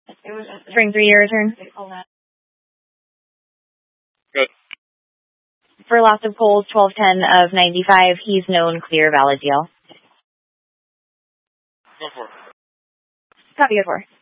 Spring 3, your turn. Good. For loss of coals, 1210 of 95, he's known, clear, valid deal. Go for it. Copy, good for.